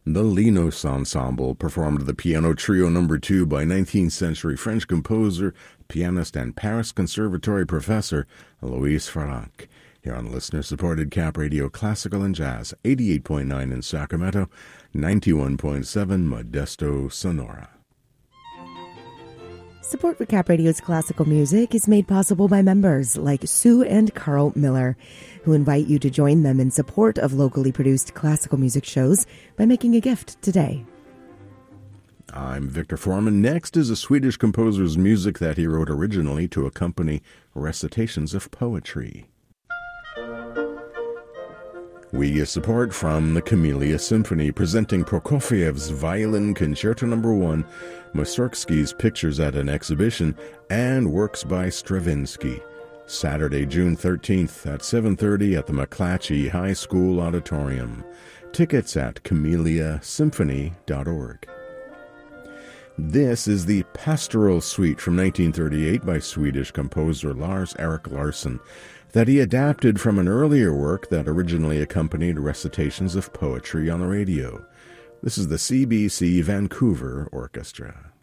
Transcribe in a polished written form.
The Linos Ensemble performed the Piano Trio No. 2 by 19th century French composer, pianist, and Paris Conservatory professor Louis Farrenc. Here on listener-supported Cap Radio Classical and Jazz, 88.9 in Sacramento, 91.7 Modesto, Sonora. Support for Cap Radio's classical music is made possible by members like Sue and Carl Miller, who invite you to join them in support of locally produced classical music shows by making a gift today. I'm Victor Foreman. Next is a Swedish composer's music that he wrote originally to accompany recitations of poetry. We get support from the Camellia Symphony, presenting Prokofiev's Violin Concerto No. 1, Mussorgsky's Pictures at an Exhibition, and Works by Stravinsky. Saturday, June 13th at 7:30 at the McClatchy High School Auditorium. Tickets at CameliaSymphony.org. This is the Pastoral Suite from 1938 by Swedish composer Lars-Erik Larsson, that he adapted from an earlier work that originally accompanied recitations of poetry on the radio. This is the CBC Vancouver Orchestra.